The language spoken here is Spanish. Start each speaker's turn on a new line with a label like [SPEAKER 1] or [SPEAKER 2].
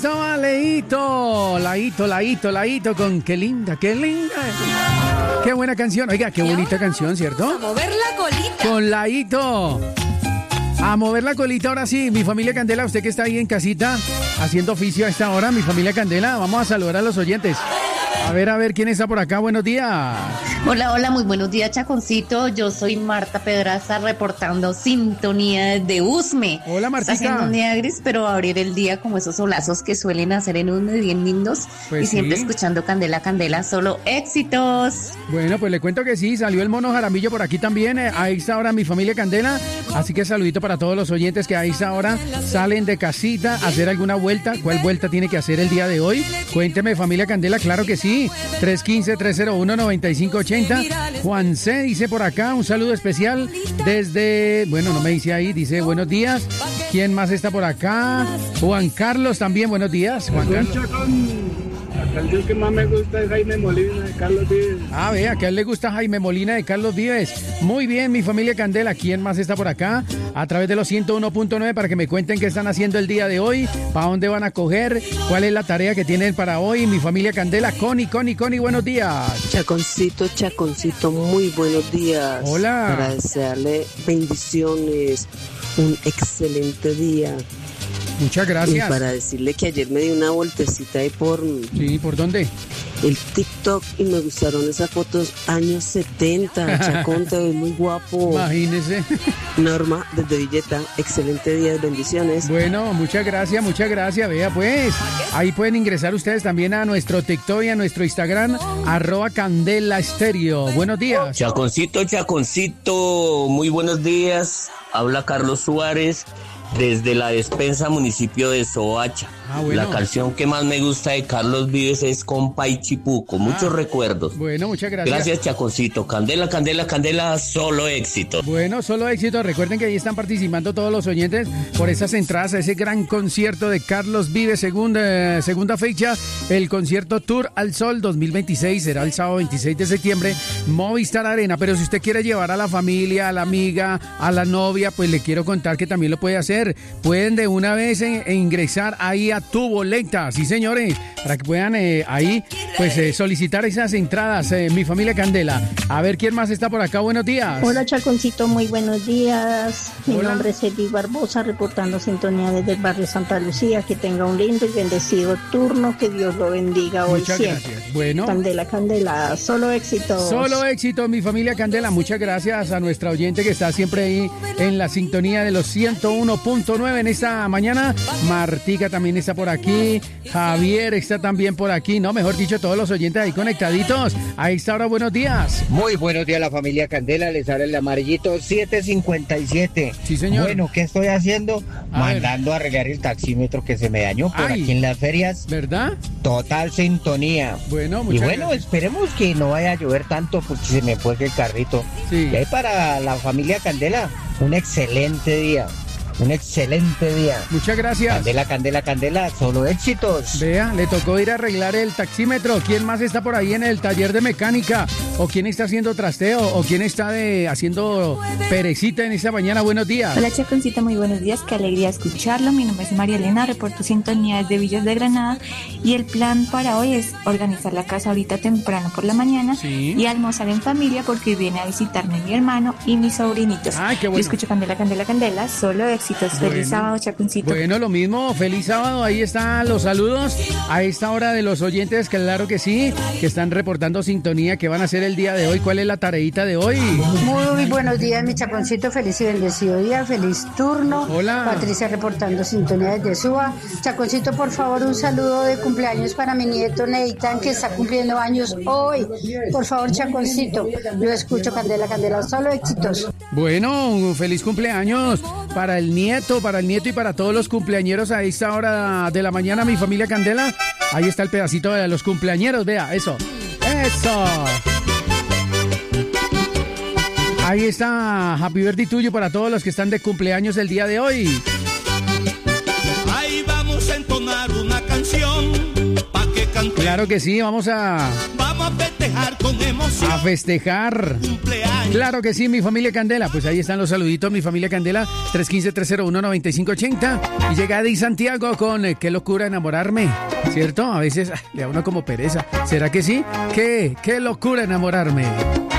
[SPEAKER 1] estaba Laito con qué linda. Qué buena canción. Oiga, qué bonita canción, ¿cierto?
[SPEAKER 2] A mover la colita.
[SPEAKER 1] Con Laito. A mover la colita ahora sí. Mi familia Candela, usted que está ahí en casita haciendo oficio a esta hora, mi familia Candela, vamos a saludar a los oyentes. A ver, ¿quién está por acá? Buenos días.
[SPEAKER 3] Hola, muy buenos días, Chaconcito. Yo soy Marta Pedraza, reportando sintonía desde Usme.
[SPEAKER 1] Hola, Martita.
[SPEAKER 3] Está haciendo un día gris, pero va a abrir el día como esos solazos que suelen hacer en Usme, bien lindos.
[SPEAKER 1] Pues
[SPEAKER 3] y siempre
[SPEAKER 1] sí.
[SPEAKER 3] escuchando Candela, solo éxitos.
[SPEAKER 1] Bueno, pues le cuento que sí, salió el mono Jaramillo por aquí también, a esta hora mi familia Candela, así que saludito para todos los oyentes que a esta hora salen de casita a hacer alguna vuelta. ¿Cuál vuelta tiene que hacer el día de hoy? Cuénteme, familia Candela, claro que sí, 315-301-9580. Juan C. dice por acá, un saludo especial desde, bueno, no me dice ahí, dice buenos días. ¿Quién más está por acá? Juan Carlos también, buenos días, Juan Carlos.
[SPEAKER 4] La canción que más me gusta es Jaime Molina de Carlos Vives.
[SPEAKER 1] Ah, vea, que a él le gusta Jaime Molina de Carlos Vives. Muy bien, mi familia Candela. ¿Quién más está por acá? A través de los 101.9 para que me cuenten qué están haciendo el día de hoy, para dónde van a coger, cuál es la tarea que tienen para hoy. Mi familia Candela, Connie, buenos días.
[SPEAKER 5] Chaconcito, muy buenos días.
[SPEAKER 1] Hola.
[SPEAKER 5] Para desearle bendiciones, un excelente día.
[SPEAKER 1] Muchas gracias.
[SPEAKER 5] Y para decirle que ayer me di una vueltecita ahí por...
[SPEAKER 1] Sí, ¿por dónde?
[SPEAKER 5] El TikTok y me gustaron esas fotos años 70. Chacón, te ves muy guapo.
[SPEAKER 1] Imagínese.
[SPEAKER 5] Norma, desde Villeta, excelente día, bendiciones.
[SPEAKER 1] Bueno, muchas gracias. Vea pues, ahí pueden ingresar ustedes también a nuestro TikTok y a nuestro Instagram, @CandelaStéreo. Buenos días.
[SPEAKER 6] Chaconcito, muy buenos días. Habla Carlos Suárez desde la despensa municipio de Soacha.
[SPEAKER 1] Bueno.
[SPEAKER 6] La canción que más me gusta de Carlos Vives es Compa y Chipuco. Muchos recuerdos.
[SPEAKER 1] Bueno, muchas gracias.
[SPEAKER 6] Gracias, Chaconcito. Candela, solo éxito.
[SPEAKER 1] Bueno, solo éxito. Recuerden que ahí están participando todos los oyentes por esas entradas a ese gran concierto de Carlos Vives, segunda fecha, el concierto Tour al Sol 2026. Será el sábado 26 de septiembre, Movistar Arena. Pero si usted quiere llevar a la familia, a la amiga, a la novia, pues le quiero contar que también lo puede hacer. Pueden de una vez ingresar ahí a Tu Boleta, sí señores, para que puedan ahí pues solicitar esas entradas, mi familia Candela. A ver quién más está por acá, buenos días.
[SPEAKER 7] Hola Chaconcito, muy buenos días. Mi
[SPEAKER 1] Hola.
[SPEAKER 7] nombre es Edith Barbosa, reportando sintonía desde el barrio Santa Lucía. Que tenga un lindo y bendecido turno, que Dios lo bendiga hoy
[SPEAKER 1] Muchas
[SPEAKER 7] siempre.
[SPEAKER 1] gracias. Bueno,
[SPEAKER 7] Candela, solo éxitos.
[SPEAKER 1] solo éxito, mi familia Candela. Muchas gracias a nuestra oyente que está siempre ahí en la sintonía de los 101.9 en esta mañana. Martica también está por aquí. Javier está también por aquí. No, mejor dicho, todos los oyentes ahí conectaditos. A esta hora, buenos días.
[SPEAKER 8] Muy buenos días, la familia Candela. Les habla el amarillito 757.
[SPEAKER 1] Sí, señor.
[SPEAKER 8] Bueno, ¿qué estoy haciendo?
[SPEAKER 1] A
[SPEAKER 8] Mandando a arreglar el taxímetro que se me dañó por
[SPEAKER 1] Ay.
[SPEAKER 8] aquí en las ferias.
[SPEAKER 1] ¿Verdad?
[SPEAKER 8] Total sintonía.
[SPEAKER 1] Bueno,
[SPEAKER 8] Y
[SPEAKER 1] muchas
[SPEAKER 8] bueno,
[SPEAKER 1] gracias.
[SPEAKER 8] esperemos que no vaya a llover tanto porque se me fue el carrito.
[SPEAKER 1] Sí.
[SPEAKER 8] Y ahí para la familia Candela, un excelente día. Un excelente día.
[SPEAKER 1] Muchas gracias.
[SPEAKER 8] Candela, solo éxitos.
[SPEAKER 1] Vea, le tocó ir a arreglar el taxímetro. ¿Quién más está por ahí en el taller de mecánica? ¿O quién está haciendo trasteo? ¿O quién está haciendo perecita en esta mañana? Buenos días.
[SPEAKER 9] Hola Chaconcita, muy buenos días, qué alegría escucharlo. Mi nombre es María Elena, reporto sintonía de Villas de Granada y el plan para hoy es organizar la casa ahorita temprano por la mañana y almorzar en familia porque viene a visitarme mi hermano y mis sobrinitos.
[SPEAKER 1] Ay, qué bueno.
[SPEAKER 9] Yo escucho Candela, solo éxitos. Feliz sábado, Chaconcito.
[SPEAKER 1] Bueno, lo mismo, feliz sábado, ahí están los saludos a esta hora de los oyentes, claro que sí, que están reportando sintonía, que van a hacer el día de hoy. ¿Cuál es la tareita de hoy?
[SPEAKER 10] Muy buenos días, mi Chaconcito, feliz y bendecido día, feliz turno.
[SPEAKER 1] Hola.
[SPEAKER 10] Patricia reportando sintonía desde Suba. Chaconcito, por favor, un saludo de cumpleaños para mi nieto Neitan, que está cumpliendo años hoy. Por favor, Chaconcito, yo escucho Candela, solo éxitos.
[SPEAKER 1] Bueno, un feliz cumpleaños para el nieto y para todos los cumpleañeros a esta hora de la mañana, mi familia Candela. Ahí está el pedacito de los cumpleañeros, vea, eso. Ahí está, happy birthday tuyo para todos los que están de cumpleaños el día de hoy.
[SPEAKER 11] Ahí vamos a entonar una canción pa' que cante
[SPEAKER 1] Claro que sí, vamos a
[SPEAKER 2] festejar con emoción.
[SPEAKER 1] A festejar. Claro que sí, mi familia Candela. Pues ahí están los saluditos, mi familia Candela. 315-301-9580. Y llega Eddie Santiago con qué locura enamorarme. ¿Cierto? A veces le da uno como pereza. ¿Será que sí? ¿Qué locura enamorarme?